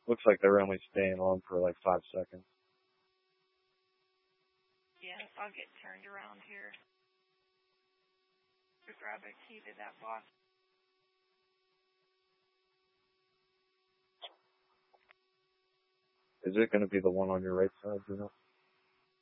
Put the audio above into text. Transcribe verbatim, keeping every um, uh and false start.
Looks like they're only staying on for like five seconds. Yeah, I'll get turned around here to grab a key to that box. Is it going to be the one on your right side, you know?